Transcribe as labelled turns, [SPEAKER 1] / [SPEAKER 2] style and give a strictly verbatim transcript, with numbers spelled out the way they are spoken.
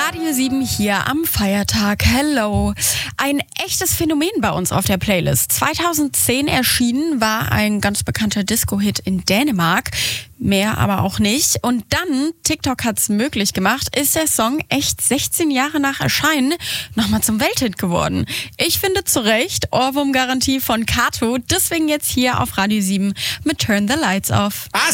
[SPEAKER 1] Radio sieben hier am Feiertag. Hello. Ein echtes Phänomen bei uns auf der Playlist. zweitausendzehn erschienen, war ein ganz bekannter Disco-Hit in Dänemark. Mehr aber auch nicht. Und dann, TikTok hat's möglich gemacht, ist der Song echt sechzehn Jahre nach Erscheinen nochmal zum Welthit geworden. Ich finde zu Recht, Ohrwurm-Garantie von Kato. Deswegen jetzt hier auf Radio sieben mit Turn the Lights Off.
[SPEAKER 2] I